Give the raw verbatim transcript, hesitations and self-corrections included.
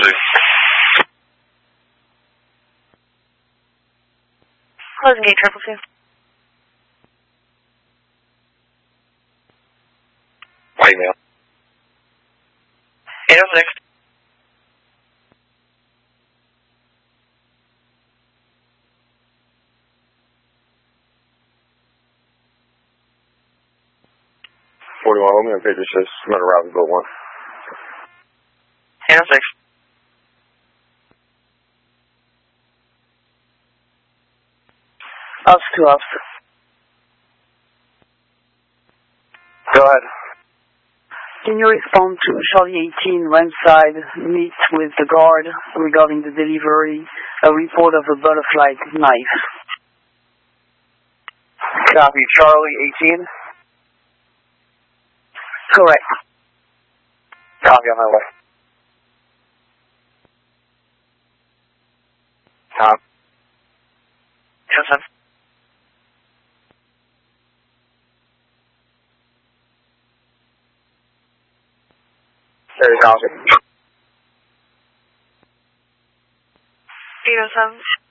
Zulu. Closing gate triple two. White male. eight oh six. forty-one, let me on page says I'm at Robinsville one. eight oh six. Officer two, officer. Go ahead. Can you respond to Charlie eighteen, Ramside, meet with the guard regarding the delivery, a report of a butterfly knife? Copy, Charlie eighteen. Correct. Copy, on my way. Tom. Yes, sir. There you go. eight oh seven.